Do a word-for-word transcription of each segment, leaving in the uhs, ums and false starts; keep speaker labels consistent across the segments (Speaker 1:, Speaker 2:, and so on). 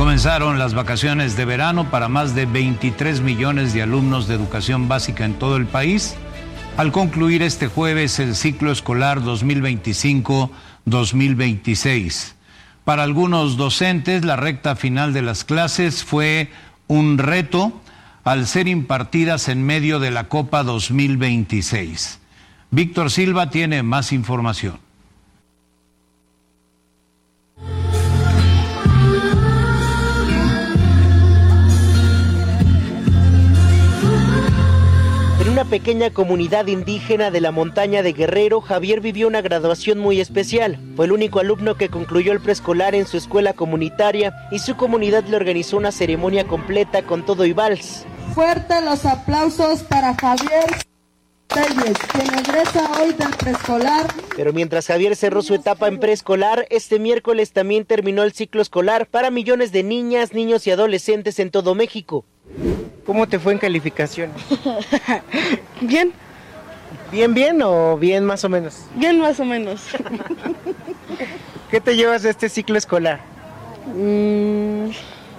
Speaker 1: Comenzaron las vacaciones de verano para más de veintitrés millones de alumnos de educación básica en todo el país, al concluir este jueves el ciclo escolar dos mil veinticinco dos mil veintiséis. Para algunos docentes, la recta final de las clases fue un reto al ser impartidas en medio de la Copa dos mil veintiséis. Víctor Silva tiene más información.
Speaker 2: En una pequeña comunidad indígena de la montaña de Guerrero, Javier vivió una graduación muy especial. Fue el único alumno que concluyó el preescolar en su escuela comunitaria y su comunidad le organizó una ceremonia completa con todo y vals.
Speaker 3: Fuerte los aplausos para Javier Telles, quien egresa hoy del preescolar.
Speaker 2: Pero mientras Javier cerró su etapa en preescolar, este miércoles también terminó el ciclo escolar para millones de niñas, niños y adolescentes en todo México. ¿Cómo te fue en calificación?
Speaker 3: Bien.
Speaker 2: ¿Bien, bien o bien más o menos?
Speaker 3: Bien más o menos.
Speaker 2: ¿Qué te llevas de este ciclo escolar?
Speaker 3: Mm,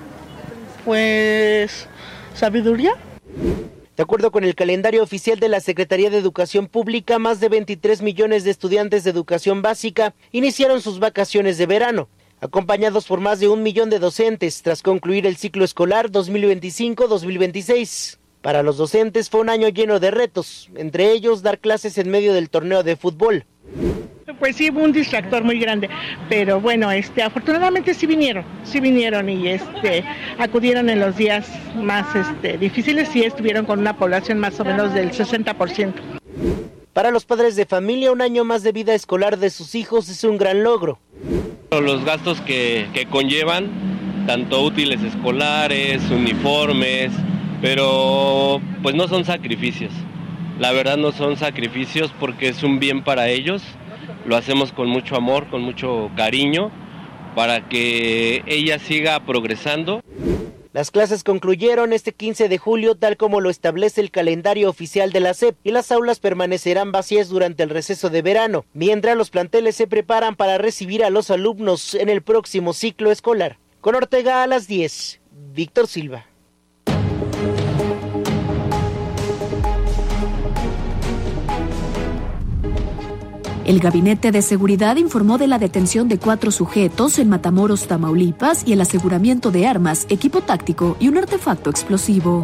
Speaker 3: pues... ¿sabiduría?
Speaker 2: De acuerdo con el calendario oficial de la Secretaría de Educación Pública, más de veintitrés millones de estudiantes de educación básica iniciaron sus vacaciones de verano, acompañados por más de un millón de docentes tras concluir el ciclo escolar dos mil veinticinco dos mil veintiséis. Para los docentes fue un año lleno de retos, entre ellos dar clases en medio del torneo de fútbol.
Speaker 4: Pues sí, hubo un distractor muy grande, pero bueno, este, afortunadamente sí vinieron, sí vinieron y este, acudieron en los días más este, difíciles y estuvieron con una población más o menos del sesenta por ciento.
Speaker 2: Para los padres de familia, un año más de vida escolar de sus hijos es un gran logro.
Speaker 5: Los gastos que, que conllevan, tanto útiles escolares, uniformes, pero pues no son sacrificios. La verdad no son sacrificios porque es un bien para ellos. Lo hacemos con mucho amor, con mucho cariño, para que ella siga progresando.
Speaker 2: Las clases concluyeron este quince de julio, tal como lo establece el calendario oficial de la S E P, y las aulas permanecerán vacías durante el receso de verano, mientras los planteles se preparan para recibir a los alumnos en el próximo ciclo escolar. Con Ortega a las diez, Víctor Silva.
Speaker 6: El Gabinete de Seguridad informó de la detención de cuatro sujetos en Matamoros, Tamaulipas, y el aseguramiento de armas, equipo táctico y un artefacto explosivo.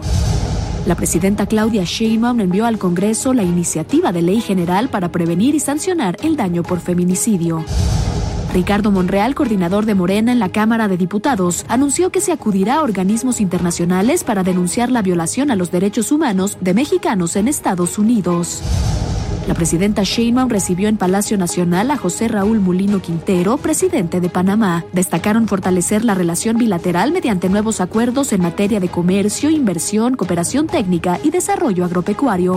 Speaker 6: La presidenta Claudia Sheinbaum envió al Congreso la iniciativa de ley general para prevenir y sancionar el daño por feminicidio. Ricardo Monreal, coordinador de Morena en la Cámara de Diputados, anunció que se acudirá a organismos internacionales para denunciar la violación a los derechos humanos de mexicanos en Estados Unidos. La presidenta Sheinbaum recibió en Palacio Nacional a José Raúl Mulino Quintero, presidente de Panamá. Destacaron fortalecer la relación bilateral mediante nuevos acuerdos en materia de comercio, inversión, cooperación técnica y desarrollo agropecuario.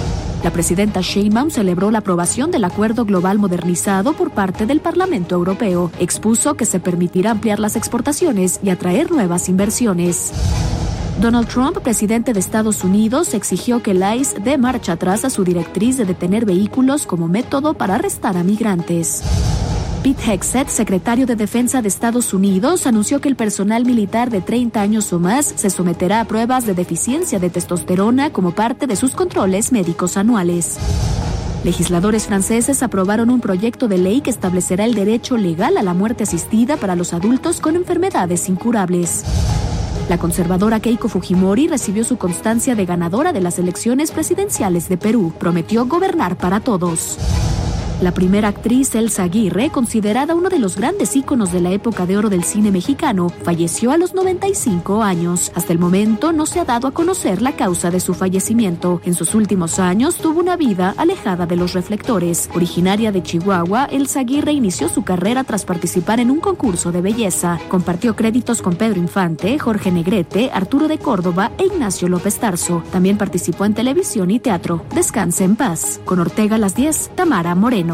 Speaker 6: La presidenta Sheinbaum celebró la aprobación del Acuerdo Global Modernizado por parte del Parlamento Europeo. Expuso que se permitirá ampliar las exportaciones y atraer nuevas inversiones. Donald Trump, presidente de Estados Unidos, exigió que el I C E dé marcha atrás a su directriz de detener vehículos como método para arrestar a migrantes. Pete Hegseth, secretario de Defensa de Estados Unidos, anunció que el personal militar de treinta años o más se someterá a pruebas de deficiencia de testosterona como parte de sus controles médicos anuales. Legisladores franceses aprobaron un proyecto de ley que establecerá el derecho legal a la muerte asistida para los adultos con enfermedades incurables. La conservadora Keiko Fujimori recibió su constancia de ganadora de las elecciones presidenciales de Perú. Prometió gobernar para todos. La primera actriz, Elsa Aguirre, considerada uno de los grandes íconos de la época de oro del cine mexicano, falleció a los noventa y cinco años. Hasta el momento no se ha dado a conocer la causa de su fallecimiento. En sus últimos años tuvo una vida alejada de los reflectores. Originaria de Chihuahua, Elsa Aguirre inició su carrera tras participar en un concurso de belleza. Compartió créditos con Pedro Infante, Jorge Negrete, Arturo de Córdoba e Ignacio López Tarso. También participó en televisión y teatro. Descanse en paz. Con Ortega a las diez, Tamara Moreno.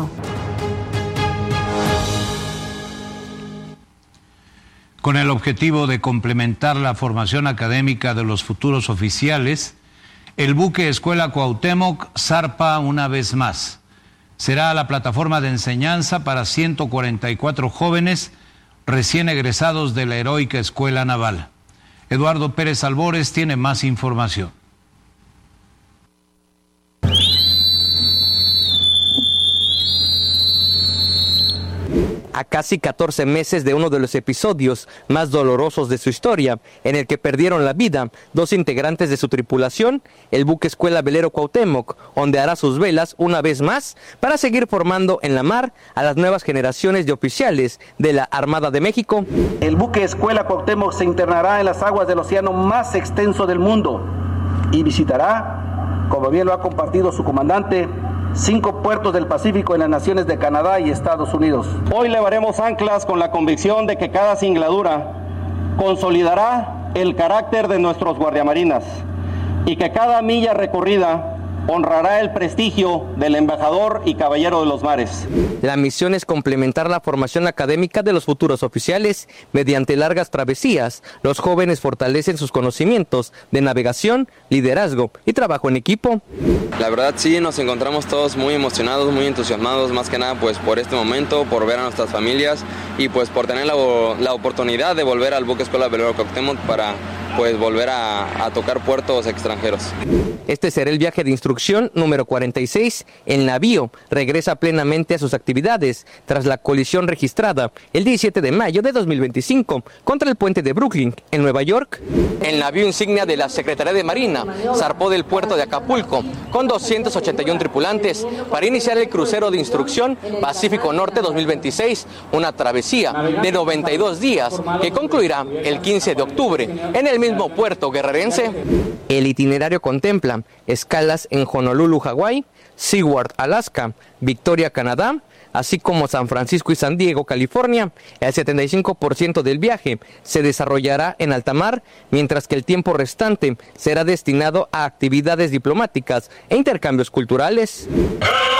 Speaker 1: Con el objetivo de complementar la formación académica de los futuros oficiales, el buque Escuela Cuauhtémoc zarpa una vez más. Será la plataforma de enseñanza para ciento cuarenta y cuatro jóvenes recién egresados de la heroica Escuela Naval. Eduardo Pérez Albores tiene más información.
Speaker 7: A casi catorce meses de uno de los episodios más dolorosos de su historia, en el que perdieron la vida dos integrantes de su tripulación, el buque Escuela Velero Cuauhtémoc ondeará sus velas una vez más para seguir formando en la mar a las nuevas generaciones de oficiales de la Armada de México.
Speaker 8: El buque Escuela Cuauhtémoc se internará en las aguas del océano más extenso del mundo y visitará, como bien lo ha compartido su comandante, cinco puertos del Pacífico en las naciones de Canadá y Estados Unidos. Hoy levaremos anclas con la convicción de que cada singladura consolidará el carácter de nuestros guardiamarinas y que cada milla recorrida honrará el prestigio del embajador y caballero de los mares.
Speaker 7: La misión es complementar la formación académica de los futuros oficiales. Mediante largas travesías, los jóvenes fortalecen sus conocimientos de navegación, liderazgo y trabajo en equipo.
Speaker 9: La verdad sí, nos encontramos todos muy emocionados, muy entusiasmados, más que nada pues por este momento, por ver a nuestras familias y pues por tener la, la oportunidad de volver al buque Escuela Velero Cuauhtémoc para pues volver a, a tocar puertos extranjeros.
Speaker 7: Este será el viaje de instrucción número cuarenta y seis. El navío regresa plenamente a sus actividades tras la colisión registrada el diecisiete de mayo de dos mil veinticinco contra el puente de Brooklyn en Nueva York. El navío insignia de la Secretaría de Marina zarpó del puerto de Acapulco con doscientos ochenta y uno tripulantes para iniciar el crucero de instrucción Pacífico Norte dos mil veintiséis, una travesía de noventa y dos días que concluirá el quince de octubre en el mismo puerto guerrerense. El itinerario contempla escalas en Honolulu, Hawái, Seward, Alaska, Victoria, Canadá, así como San Francisco y San Diego, California. El setenta y cinco por ciento del viaje se desarrollará en alta mar, mientras que el tiempo restante será destinado a actividades diplomáticas e intercambios culturales.